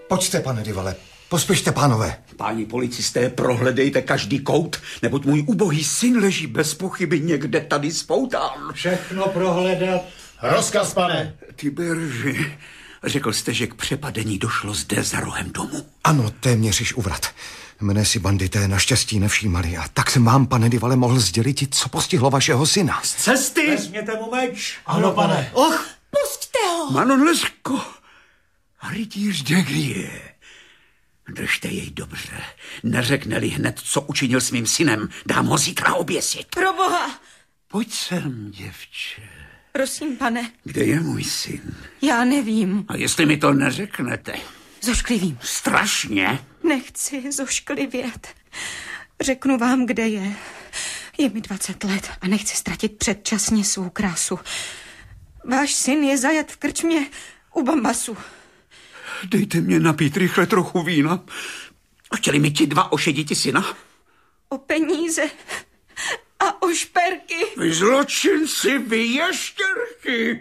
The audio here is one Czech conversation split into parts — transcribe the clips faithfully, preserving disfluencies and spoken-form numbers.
Pojďte, pane Divale, pospěšte, pánové. Páni policisté, prohledejte každý kout, neboť můj ubohý syn leží bez pochyby někde tady spoután. Všechno prohledat. Rozkaz, pane. Tiberži, řekl jste, že k přepadení došlo zde za rohem domu. Ano, téměř již uvrat. Mne si bandité naštěstí nevšímali a tak jsem vám, pane Divale, mohl sdělit, co postihlo vašeho syna. Z cesty! Vezměte mu meč. Ano, pane. Och, pusťte ho! Manon Lescaut a rytíř de Grieux. Držte jej dobře. Neřekne-li hned, co učinil s mým synem, dám ho zítra oběsit. Proboha! Pojď sem, děvče. Prosím, pane. Kde je můj syn? Já nevím. A jestli mi to neřeknete? Zošklivím. Strašně. Nechci zošklivět. Řeknu vám, kde je. Je mi dvacet let a nechci ztratit předčasně svou krásu. Váš syn je zajat v krčmě u Bambasu. Dejte mě napít rychle trochu vína. Chtěli mi ti dva ošediti syna? O peníze a o šperky. Vy zločinci, vy ještěrky.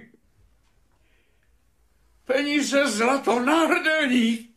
Peníze, zlato, náhrdelník.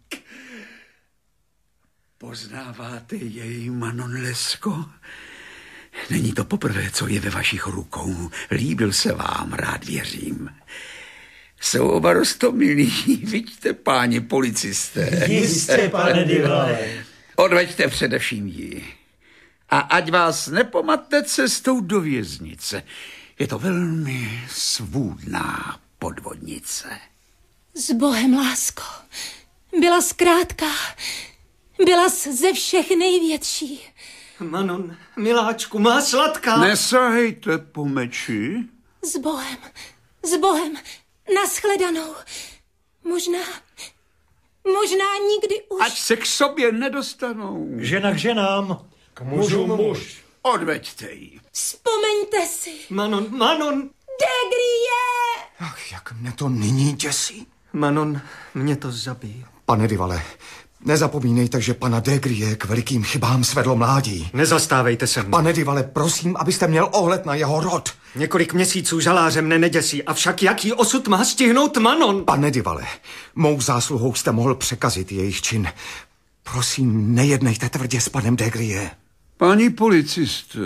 Poznáváte jej, Manon Lescaut? Není to poprvé, co je ve vašich rukou. Líbil se vám, rád věřím. Jsou oba roztomilí, vidíte, páni policisté. Jistě, pane Divale. Odveďte především ji. A ať vás nepomatne cestou do věznice. Je to velmi svůdná podvodnice. S Bohem, lásko. Byla zkrátka. Byla ze všech největší. Manon, miláčku, má sladká. Nesahejte po meči. S Bohem, s Bohem, nashledanou. Možná, možná nikdy už. Ať se k sobě nedostanou. Žena k ženám. K mužům muž. Odveďte ji. Vzpomeňte si. Manon, Manon. De Grieux! Ach, jak mne to nyní děsí. Manon, mě to zabije. Pane Divale, nezapomínejte, že pana de Grieux k velikým chybám svedlo mládí. Nezastávejte se mnou. Pane Divale, prosím, abyste měl ohled na jeho rod. Několik měsíců žaláře mne neděsí, avšak jaký osud má stihnout Manon? Pane Divale, mou zásluhou jste mohl překazit jejich čin. Prosím, nejednejte tvrdě s panem de Grieux. Páni policisté,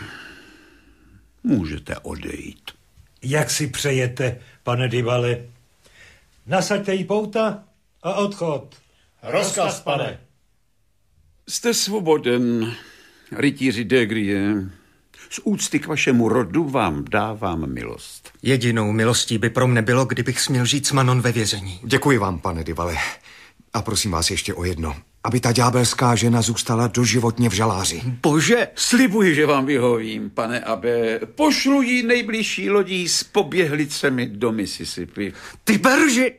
můžete odejít. Jak si přejete, pane Divale? Nasaďte jí pouta a odchod. Rozkaz, pane. Jste svoboden, rytíři de Grieux. Z úcty k vašemu rodu vám dávám milost. Jedinou milostí by pro mne bylo, kdybych směl žít s Manon ve vězení. Děkuji vám, pane Divale. A prosím vás ještě o jedno. Aby ta ďábelská žena zůstala doživotně v žaláři. Bože, slibuji, že vám vyhovím, pane Abe. Pošlu jí nejbližší lodí s poběhlicemi do Mississippi. Ty berži!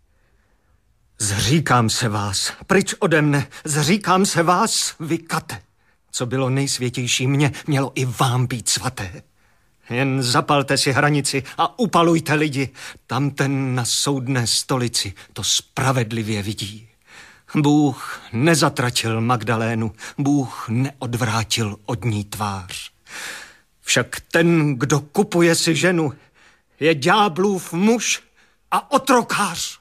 Zříkám se vás, pryč ode mne, zříkám se vás, vy kate. Co bylo nejsvětější mně, mělo i vám být svaté. Jen zapalte si hranici a upalujte lidi. Tam ten na soudné stolici to spravedlivě vidí. Bůh nezatratil Magdalénu, Bůh neodvrátil od ní tvář. Však ten, kdo kupuje si ženu, je ďáblův muž a otrokář.